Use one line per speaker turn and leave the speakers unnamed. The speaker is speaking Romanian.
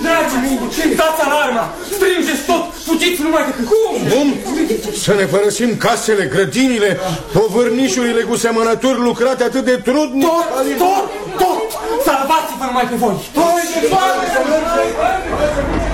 Dragii mei, dați alarma! Strângeți tot! Fugiți numai decât!
Cum? Să ne părăsim casele, grădinile, povârnișurile cu semănături lucrate atât de trudnic?
Tot! Salvați-vă numai pe voi!